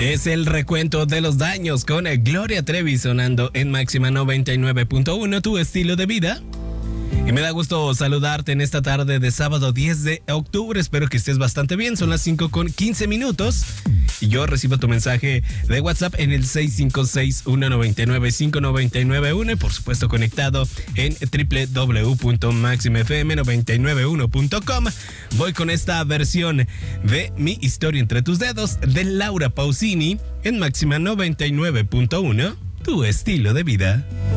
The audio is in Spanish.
Es el recuento de los daños con Gloria Trevi sonando en Máxima 99.1, tu estilo de vida. Y me da gusto saludarte en esta tarde de sábado 10 de octubre. Espero que estés bastante bien. Son las 5:15. Y yo recibo tu mensaje de WhatsApp en el 656-199-5991. Y por supuesto conectado en www.maximafm991.com. Voy con esta versión de Mi historia entre tus dedos de Laura Pausini en Máxima 99.1, tu estilo de vida.